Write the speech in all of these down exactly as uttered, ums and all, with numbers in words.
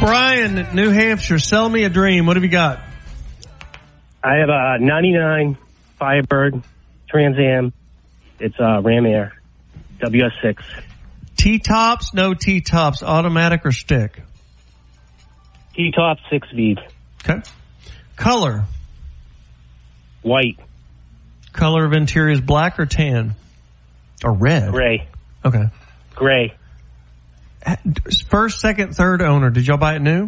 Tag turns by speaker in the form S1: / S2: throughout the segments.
S1: Brian, New Hampshire, sell me a dream. What have you got?
S2: I have a ninety-nine Firebird Trans Am. It's a Ram Air W S six.
S1: T-tops, no T-tops, automatic or stick?
S2: T-top, six speed.
S1: Okay. Color?
S2: White.
S1: Color of interior is black or tan? Or red?
S2: Gray.
S1: Okay.
S2: Gray.
S1: First, second, third owner. Did y'all buy it new?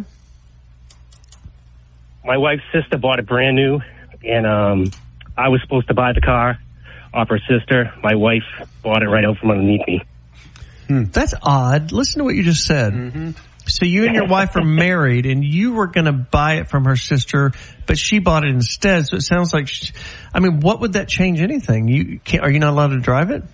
S2: My wife's sister bought it brand new, and um, I was supposed to buy the car off her sister. My wife bought it right out from underneath me.
S1: Hmm. That's odd. Listen to what you just said. Mm-hmm. So you and your wife are married, and you were going to buy it from her sister, but she bought it instead. So it sounds like, she, I mean, what would that change anything? You can't, are you not allowed to drive it?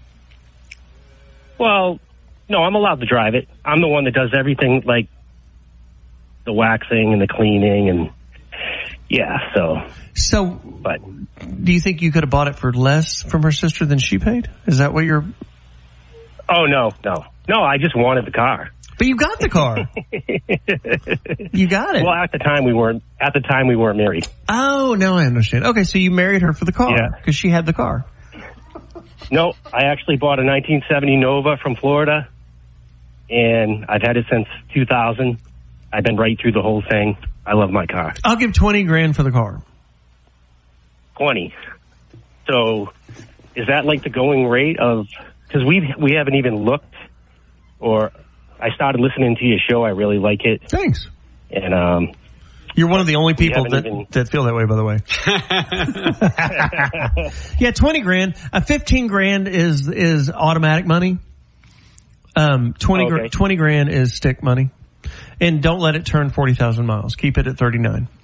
S2: Well, no, I'm allowed to drive it. I'm the one that does everything, like the waxing and the cleaning, and yeah. So,
S1: so,
S2: but
S1: do you think you could have bought it for less from her sister than she paid? Is that what you're?
S2: Oh no, no, no! I just wanted the car.
S1: But you got the car. You got it.
S2: Well, at the time we weren't. At the time we weren't married.
S1: Oh, now I understand. Okay, so you married her for the car because
S2: yeah.
S1: she had the car.
S2: No, I actually bought a nineteen seventy Nova from Florida, and I've had it since two thousand. I've been right through the whole thing. I love my car.
S1: I'll give twenty grand for the car.
S2: twenty. So, is that like the going rate of? Because we we haven't even looked, or I started listening to your show. I really like it.
S1: Thanks.
S2: And um,
S1: you're one of the only people that,
S2: even...
S1: that feel that way, by the way. Yeah, twenty grand. Uh, fifteen grand is is automatic money. Um, twenty,
S2: okay.
S1: twenty grand is stick money. And don't let it turn forty thousand miles. Keep it at thirty-nine.